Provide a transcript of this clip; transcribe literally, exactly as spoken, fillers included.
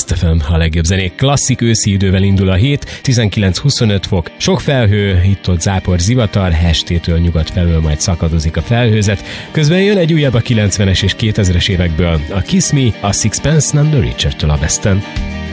Blast ef em, a legjobb zenék. Klasszik őszi idővel indul a hét, tizenkilenc-huszonöt fok, sok felhő, itt-ott zápor, zivatar, estétől nyugat felől majd szakadozik a felhőzet. Közben jön egy újabb a kilencvenes és kétezres évekből, a Kiss Me, a Sixpence None the Richer-től a West End.